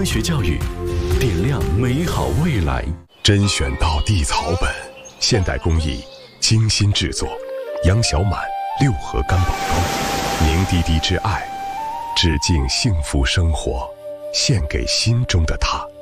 学教育，点亮美好未来。 甄选到地草本，现代工艺，精心制作。杨小满6合干宝膏，凝滴滴之爱，致敬幸福生活，献给心中的他。